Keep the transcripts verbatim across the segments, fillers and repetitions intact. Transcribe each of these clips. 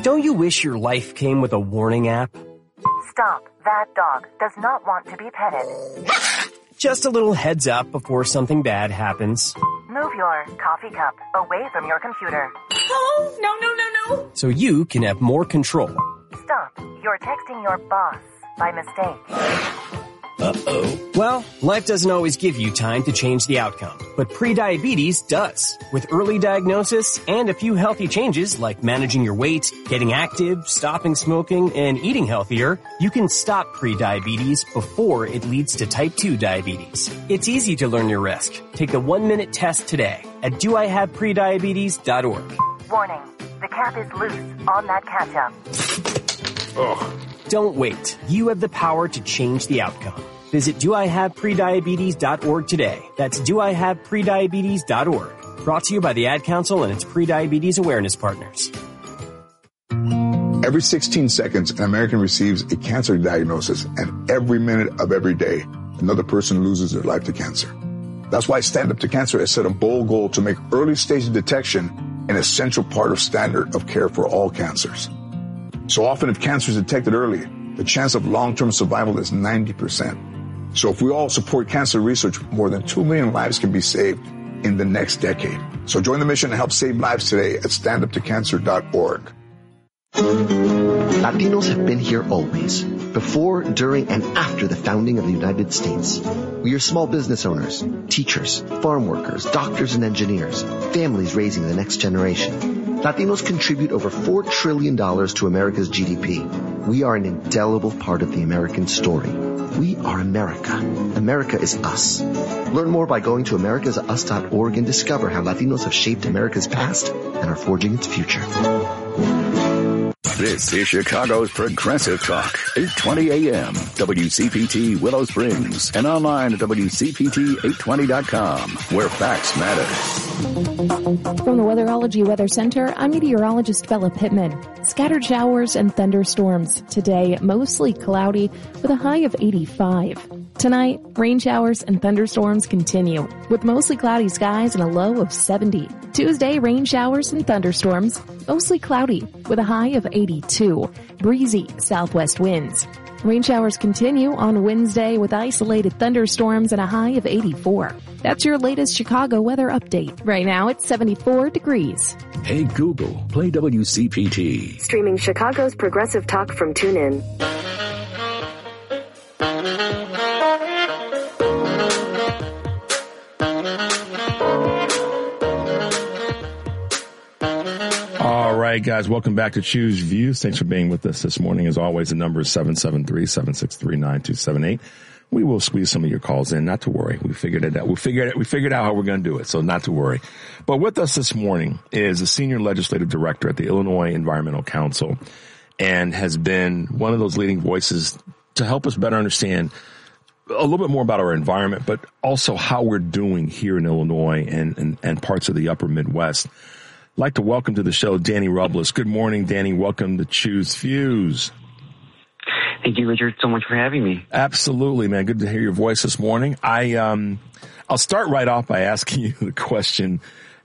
Don't you wish your life came with a warning app? Stop. That dog does not want to be petted. Just a little heads up before something bad happens. Move your coffee cup away from your computer. Oh, no, no, no, no. So you can have more control. Stop. You're texting your boss by mistake. Uh-oh. Well, life doesn't always give you time to change the outcome, but prediabetes does. With early diagnosis and a few healthy changes like managing your weight, getting active, stopping smoking, and eating healthier, you can stop prediabetes before it leads to type two diabetes. It's easy to learn your risk. Take the one-minute test today at do I have prediabetes dot org. Warning. The cap is loose on that ketchup. Ugh. Don't wait. You have the power to change the outcome. Visit do I have prediabetes dot org today. That's do I have prediabetes dot org. Brought to you by the Ad Council and its prediabetes awareness partners. Every sixteen seconds, an American receives a cancer diagnosis, and every minute of every day, another person loses their life to cancer. That's why Stand Up to Cancer has set a bold goal to make early stage detection an essential part of standard of care for all cancers. So often, if cancer is detected early, the chance of long-term survival is ninety percent. So if we all support cancer research, more than two million lives can be saved in the next decade. So join the mission and help save lives today at stand up to cancer dot org. Latinos have been here always, before, during, and after the founding of the United States. We are small business owners, teachers, farm workers, doctors and engineers, families raising the next generation. Latinos contribute over four trillion dollars to America's G D P. We are an indelible part of the American story. We are America. America is us. Learn more by going to americas us dot org and discover how Latinos have shaped America's past and are forging its future. This is Chicago's Progressive Talk, eight twenty A M, W C P T Willow Springs, and online at W C P T eight twenty dot com, where facts matter. From the Weatherology Weather Center, I'm meteorologist Bella Pittman. Scattered showers and thunderstorms. Today, mostly cloudy with a high of eighty-five. Tonight, rain showers and thunderstorms continue with mostly cloudy skies and a low of seventy. Tuesday, rain showers and thunderstorms, mostly cloudy with a high of eighty-two. Breezy southwest winds. Rain showers continue on Wednesday with isolated thunderstorms and a high of eighty-four. That's your latest Chicago weather update. Right now it's seventy-four degrees. Hey Google, play W C P T. Streaming Chicago's Progressive Talk from TuneIn. All right, guys, welcome back to Choose Views. Thanks for being with us this morning. As always, the number is seven seven three, seven six three, nine two seven eight. We will squeeze some of your calls in. Not to worry. We figured it out. We figured it, we figured out how we're going to do it. So not to worry. But with us this morning is a senior legislative director at the Illinois Environmental Council and has been one of those leading voices to help us better understand a little bit more about our environment, but also how we're doing here in Illinois and, and, and parts of the upper Midwest. I'd like to welcome to the show Danny Rubles. Good morning, Danny. Welcome to Choose Views. Thank you, Richard, so much for having me. Absolutely, man. Good to hear your voice this morning. I, um, I'll start right off by asking you the question.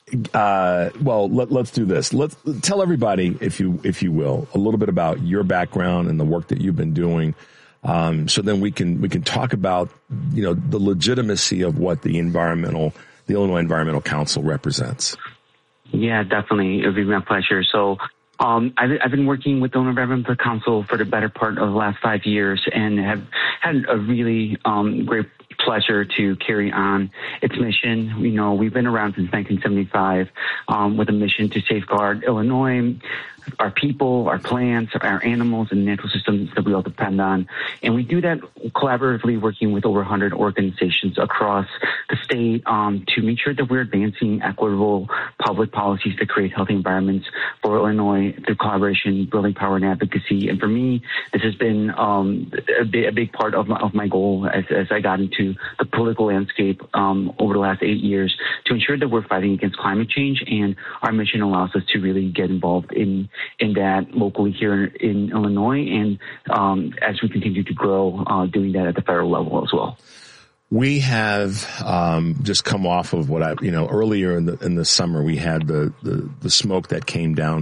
Uh, well, let, let's do this. Let's tell everybody, if you, if you will, a little bit about your background and the work that you've been doing. Um, so then we can, we can talk about, you know, the legitimacy of what the environmental, the Illinois Environmental Council represents. Yeah, definitely. It would be my pleasure. So, Um, I've, I've been working with the Illinois Environmental Council for the better part of the last five years and have had a really um, great pleasure to carry on its mission. You know, we've been around since nineteen seventy-five um, with a mission to safeguard Illinois, our people, our plants, our animals, and natural systems that we all depend on. And we do that collaboratively working with over one hundred organizations across the state um, to make sure that we're advancing equitable public policies to create healthy environments for Illinois through collaboration, building power, and advocacy. And for me, this has been um, a, big, a big part of my, of my goal as, as I got into the political landscape um, over the last eight years to ensure that we're fighting against climate change. And our mission allows us to really get involved in in that locally here in Illinois, and um, as we continue to grow, uh, doing that at the federal level as well. We have um, just come off of what I, you know, earlier in the in the summer we had the the, the smoke that came down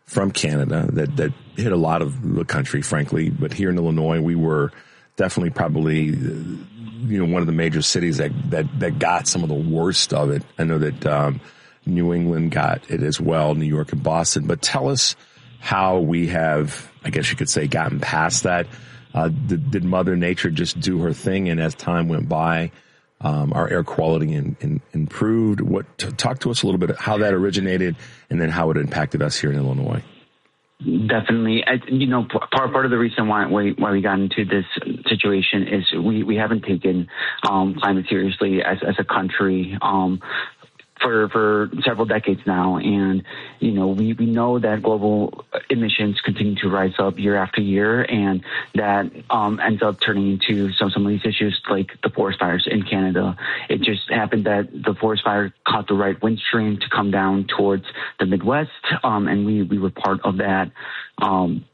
from Canada that, that hit a lot of the country, frankly. But here in Illinois, we were definitely probably, you know, one of the major cities that, that, that got some of the worst of it. I know that um, New England got it as well, New York and Boston. But tell us how we have, I guess you could say, gotten past that. Uh, did, did Mother Nature just do her thing? And as time went by, um, our air quality in, in, improved? What t- talk to us a little bit how that originated and then how it impacted us here in Illinois. Definitely. I, you know, part part of the reason why why, why we got into this situation is we, we haven't taken um, climate seriously as, as a country. Um, For, for several decades now. And, you know, we, we know that global emissions continue to rise up year after year, and that um, ends up turning into some, some of these issues like the forest fires in Canada. It just happened that the forest fire caught the right wind stream to come down towards the Midwest, um, and we, we were part of that. Um,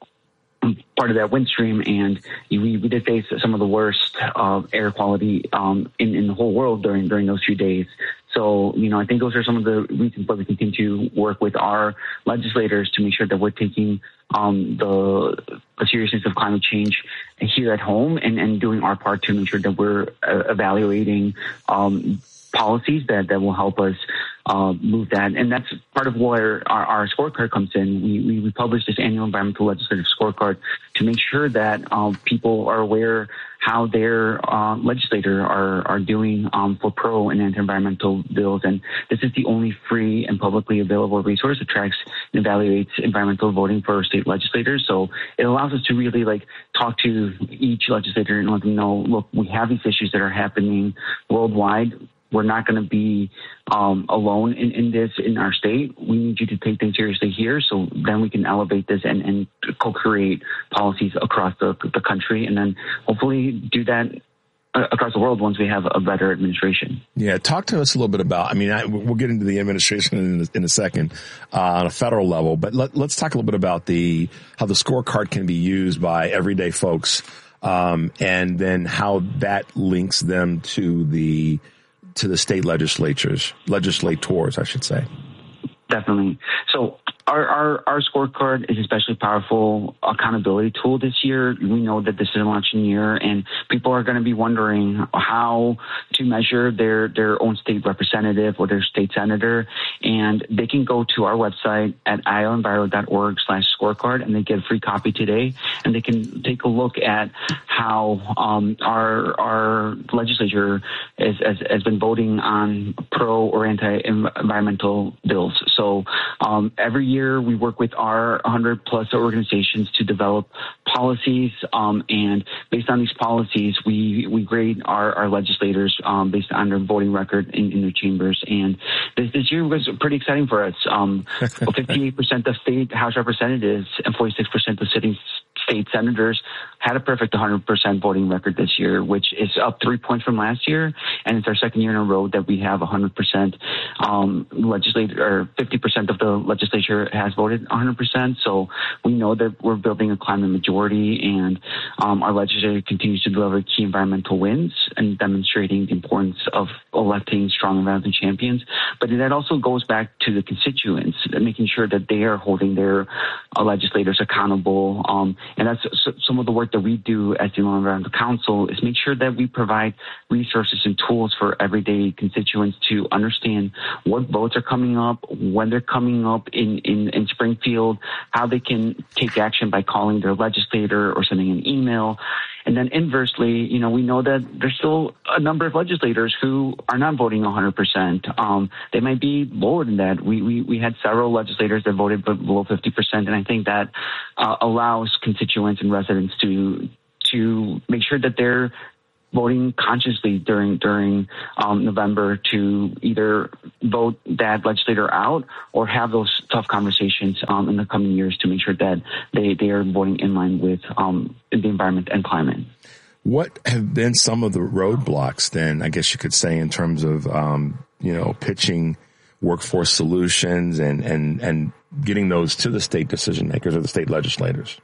part of that wind stream, and we, we did face some of the worst uh, air quality um, in, in the whole world during during those few days. So, you know, I think those are some of the reasons why we continue to work with our legislators to make sure that we're taking um, the, the seriousness of climate change here at home and, and doing our part to make sure that we're uh, evaluating um, policies that, that will help us uh, move that. And that's part of where our, our scorecard comes in. We, we, we publish this annual environmental legislative scorecard to make sure that um, people are aware how their uh, legislator are, are doing um, for pro and anti-environmental bills. And this is the only free and publicly available resource that tracks and evaluates environmental voting for state legislators. So it allows us to really like talk to each legislator and let them know, look, we have these issues that are happening worldwide. We're not going to be um, alone in, in this in our state. We need you to take things seriously here, so then we can elevate this and, and co-create policies across the, the country, and then hopefully do that across the world once we have a better administration. Yeah, talk to us a little bit about, I mean, I, we'll get into the administration in a, in a second uh, on a federal level, but let, let's talk a little bit about the how the scorecard can be used by everyday folks, um, and then how that links them to the to the state legislatures, legislators, I should say. Definitely. So our, our, our scorecard is especially powerful accountability tool this year. We know that this is an election year, and people are going to be wondering how to measure their, their own state representative or their state senator. And they can go to our website at iowaenviro.org slash scorecard, and they get a free copy today. And they can take a look at how um, our our legislature is, has, has been voting on pro or anti-environmental bills. So um, every year we work with our one hundred plus organizations to develop policies, um, and based on these policies, we, we grade our, our legislators um, based on their voting record in, in their chambers. And this, this year was pretty exciting for us. Um, fifty-eight percent of state House representatives and forty-six percent of sitting state senators had a perfect one hundred percent voting record this year, which is up three points from last year. And it's our second year in a row that we have one hundred percent um, legislator, or fifty percent of the legislature has voted one hundred percent. So we know that we're building a climate majority, and um, our legislature continues to deliver key environmental wins and demonstrating the importance of electing strong environmental champions. But that also goes back to the constituents, making sure that they are holding their uh, legislators accountable. Um, and that's some of the work that we do as the Illinois Environmental Council, is make sure that we provide resources and tools for everyday constituents to understand what votes are coming up, when they're coming up in, in, in Springfield, how they can take action by calling their legislator or sending an email. And then inversely, you know, we know that there's still a number of legislators who are not voting one hundred percent. Um, they might be lower than that. We, we, we had several legislators that voted below fifty percent. And I think that uh, allows constituents and residents to, to make sure that they're voting consciously during during um, November to either vote that legislator out or have those tough conversations um, in the coming years to make sure that they, they are voting in line with um, the environment and climate. What have been some of the roadblocks then, I guess you could say, in terms of, um, you know, pitching workforce solutions and, and, and getting those to the state decision makers or the state legislators?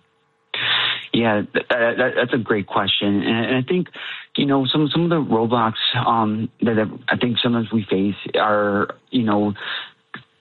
Yeah, that, that, that's a great question. And, and I think, you know, some, some of the roadblocks um, that I think sometimes we face are, you know,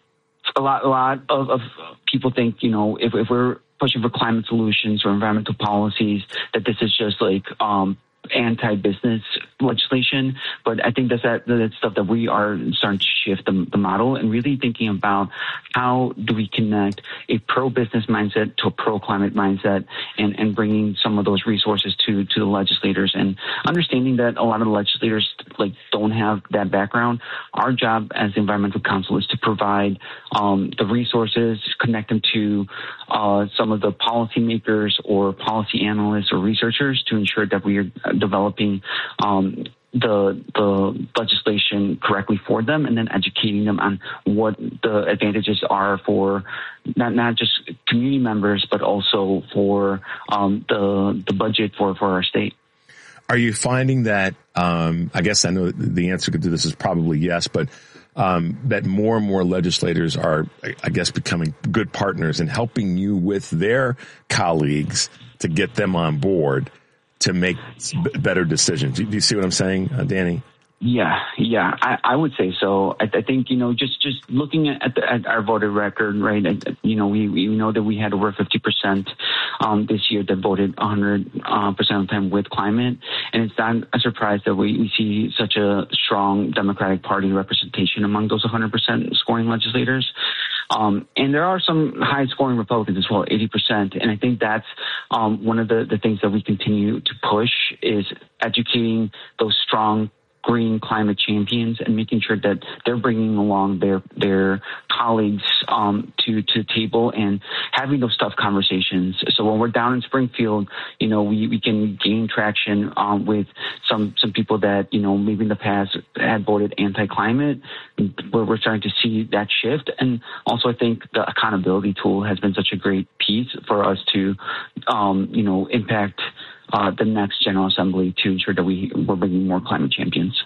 a lot, a lot of, of people think, you know, if, if we're pushing for climate solutions or environmental policies, that this is just like um, anti-business legislation. But I think that's that that's stuff that we are starting to shift the, the model and really thinking about how do we connect a pro-business mindset to a pro-climate mindset, and, and bringing some of those resources to to the legislators, and understanding that a lot of the legislators like don't have that background. Our job as the Environmental Council is to provide um, the resources, connect them to uh, some of the policymakers or policy analysts or researchers to ensure that we are developing um, the the legislation correctly for them, and then educating them on what the advantages are for not not just community members, but also for um, the the budget for, for our state. Are you finding that, um, I guess I know the answer to this is probably yes, but um, that more and more legislators are, I guess, becoming good partners and helping you with their colleagues to get them on board to make better decisions? Do you see what I'm saying, uh, Danny? Yeah, yeah, I, I would say so. I, I think, you know, just, just looking at, the, at our voter record, right, and, you know, we, we know that we had over fifty percent um, this year that voted one hundred percent uh, percent of the time with climate. And it's not a surprise that we, we see such a strong Democratic Party representation among those one hundred percent scoring legislators. Um, and there are some high scoring Republicans as well, eighty percent. And I think that's um, one of the, the things that we continue to push is educating those strong green climate champions and making sure that they're bringing along their their colleagues um, to to the table and having those tough conversations. So when we're down in Springfield, you know, we, we can gain traction um, with some some people that, you know, maybe in the past had voted anti-climate, where we're starting to see that shift. And also I think the accountability tool has been such a great piece for us to, um, you know, impact Uh, the next General Assembly to ensure that we, we're bringing more climate champions.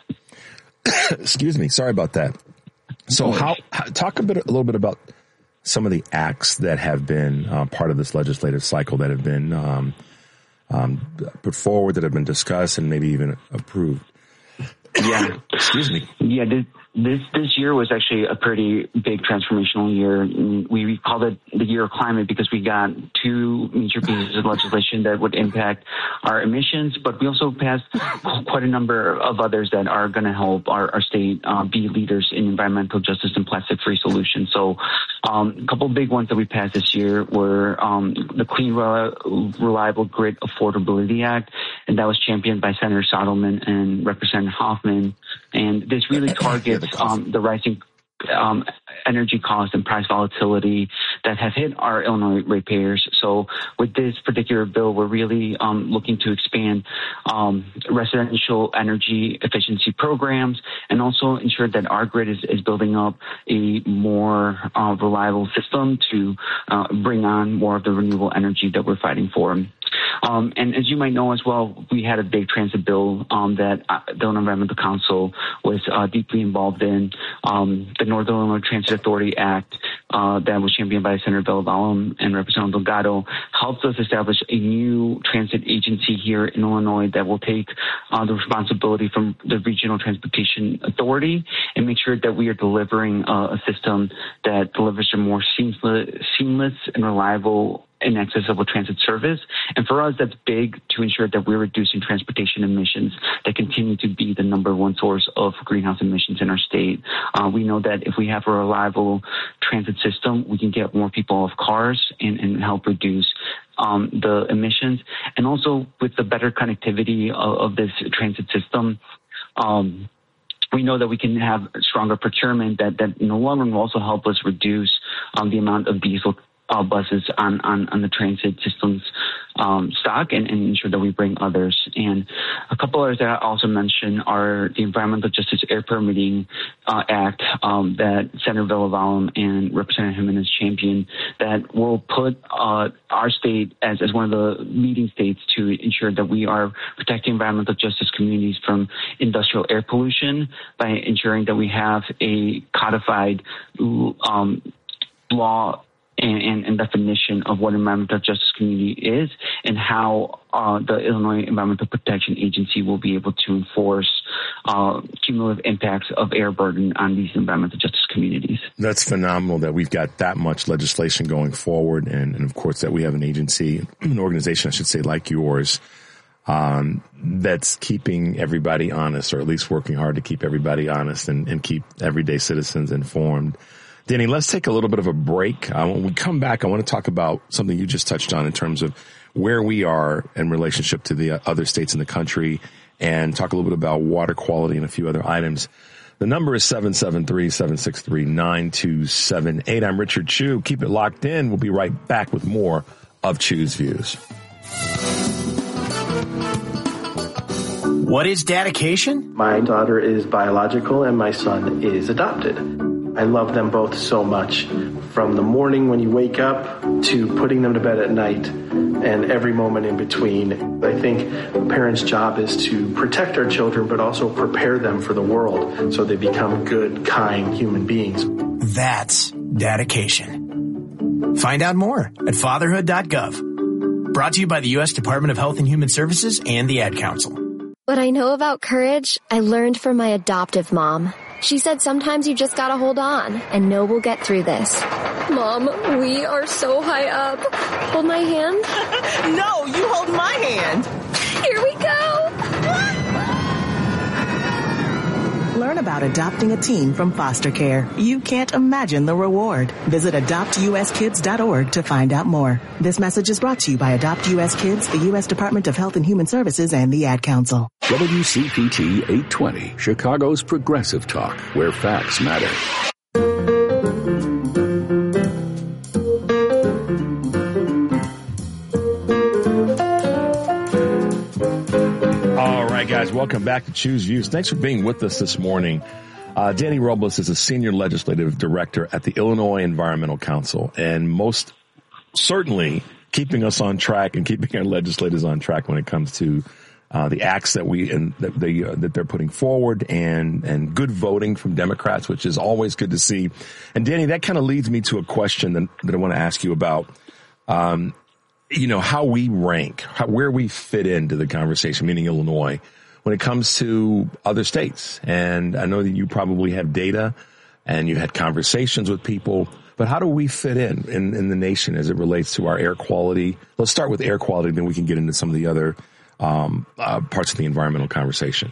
Excuse me. Sorry about that. So how, how talk a bit, a little bit about some of the acts that have been uh, part of this legislative cycle that have been um, um, put forward, that have been discussed and maybe even approved. Yeah. Excuse me. Yeah. This, this, this year was actually a pretty big transformational year. We called it the year of climate because we got two major pieces of legislation that would impact our emissions, but we also passed quite a number of others that are going to help our, our state uh, be leaders in environmental justice and plastic-free solutions. So um, a couple of big ones that we passed this year were um, the Clean, Reliable Grid Affordability Act, and that was championed by Senator Sodelman and Representative Hoffman. And this really targets um, the rising um, energy costs and price volatility that have hit our Illinois ratepayers. So with this particular bill, we're really um, looking to expand um, residential energy efficiency programs and also ensure that our grid is, is building up a more uh, reliable system to uh, bring on more of the renewable energy that we're fighting for. Um, and as you might know as well, we had a big transit bill um, that uh, the Illinois Environmental Council was uh, deeply involved in. Um, the Northern Illinois Transit Authority Act uh, that was championed by Senator Bellavalum and Representative Delgado helped us establish a new transit agency here in Illinois that will take uh, the responsibility from the Regional Transportation Authority and make sure that we are delivering uh, a system that delivers a more seamless, seamless and reliable and accessible transit service. And for us, that's big to ensure that we're reducing transportation emissions that continue to be the number one source of greenhouse emissions in our state. Uh, we know that if we have a reliable transit system, we can get more people off cars and, and help reduce um, the emissions. And also with the better connectivity of, of this transit system, um, we know that we can have stronger procurement that, that in the long run will also help us reduce um, the amount of diesel Uh, buses on, on, on the transit systems um, stock and, and ensure that we bring others. And a couple others that I also mentioned are the Environmental Justice Air Permitting uh, Act um, that Senator Bellavalum and Representative Jimenez championed that will put uh, our state as, as one of the leading states to ensure that we are protecting environmental justice communities from industrial air pollution by ensuring that we have a codified um, law and, and, and definition of what environmental justice community is and how uh, the Illinois Environmental Protection Agency will be able to enforce uh, cumulative impacts of air burden on these environmental justice communities. That's phenomenal that we've got that much legislation going forward. And, and of course, that we have an agency, an organization, I should say, like yours, um, that's keeping everybody honest, or at least working hard to keep everybody honest and, and keep everyday citizens informed. Danny, let's take a little bit of a break. Uh, when we come back, I want to talk about something you just touched on in terms of where we are in relationship to the other states in the country, and talk a little bit about water quality and a few other items. The number is seven seven three, seven six three, nine two seven eight. I'm Richard Chu. Keep it locked in. We'll be right back with more of Chu's Views. What is dedication? My daughter is biological and my son is adopted. I love them both so much, from the morning when you wake up to putting them to bed at night and every moment in between. I think a parent's job is to protect our children, but also prepare them for the world so they become good, kind human beings. That's dedication. Find out more at fatherhood dot gov. Brought to you by the U S Department of Health and Human Services and the Ad Council. What I know about courage, I learned from my adoptive mom. She said sometimes you just gotta hold on and know we'll get through this. Mom, we are so high up. Hold my hand. No, you hold my hand. Here we go. Learn about adopting a teen from foster care. You can't imagine the reward. Visit adopt u s kids dot org to find out more. This message is brought to you by Adopt U S Kids, the U S Department of Health and Human Services, and the Ad Council. W C P T eight twenty, Chicago's Progressive Talk, where facts matter. All right, guys, welcome back to Chu's Views. Thanks for being with us this morning. Uh, Danny Robles is a senior legislative director at the Illinois Environmental Council, and most certainly keeping us on track and keeping our legislators on track when it comes to uh, the acts that we and that they uh, that they're putting forward, and and good voting from Democrats, which is always good to see. And Danny, that kind of leads me to a question that, that I want to ask you about. Um, you know, how we rank, how, where we fit into the conversation, meaning Illinois, when it comes to other states. And I know that you probably have data and you had conversations with people, but how do we fit in, in in the nation as it relates to our air quality? Let's start with air quality, then we can get into some of the other um, uh, parts of the environmental conversation.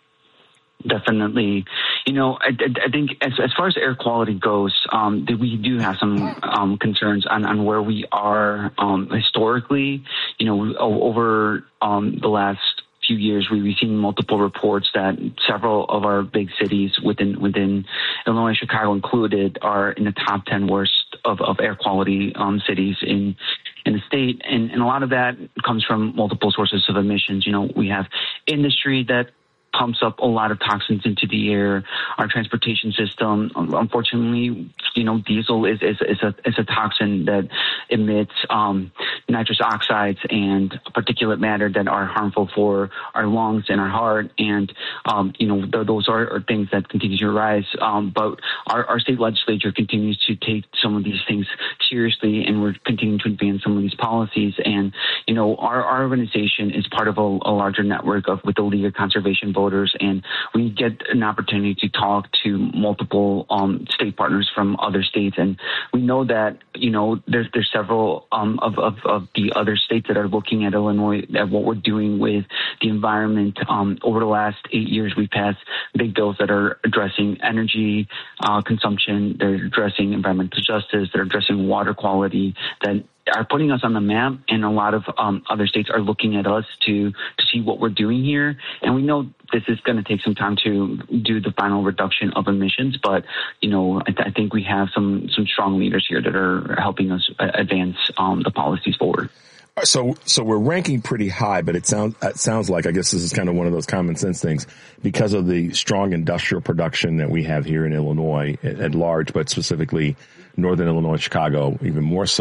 Definitely. You know, I, I think as, as far as air quality goes, um, that we do have some um, concerns on, on where we are um, historically. You know, over um, the last few years, we've seen multiple reports that several of our big cities within within Illinois, Chicago included, are in the top ten worst of, of air quality um, cities in in the state. And, and a lot of that comes from multiple sources of emissions. You know, we have industry that pumps up a lot of toxins into the air. Our transportation system, unfortunately, you know, diesel is, is, is a is a toxin that emits um, nitrous oxides and particulate matter that are harmful for our lungs and our heart. And, um, you know, th- those are, are things that continue to rise. Um, but our, our state legislature continues to take some of these things seriously, and we're continuing to advance some of these policies. And, you know, our, our organization is part of a, a larger network of with the League of Conservation Voters, and we get an opportunity to talk to multiple um, state partners from other states. And we know that, you know, there's there's several um, of, of, of the other states that are looking at Illinois, at what we're doing with the environment. Um, over the last eight years, we've passed big bills that are addressing energy uh, consumption, they're addressing environmental justice, they're addressing water quality, that are putting us on the map, and a lot of um, other states are looking at us to to see what we're doing here. And we know this is going to take some time to do the final reduction of emissions, but you know, I, th- I think we have some some strong leaders here that are helping us advance um, the policies forward. So, so we're ranking pretty high, but it sounds it sounds like, I guess this is kind of one of those common sense things, because of the strong industrial production that we have here in Illinois at, at large, but specifically Northern Illinois, Chicago, even more so.